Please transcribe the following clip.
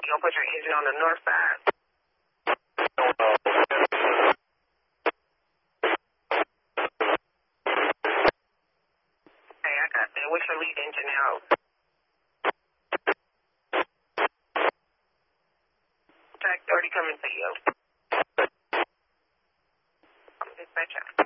You gonna put your engine on the north side. Hey, I got that. What's your lead engine out? Track 30 coming to you. I'm dispatcher.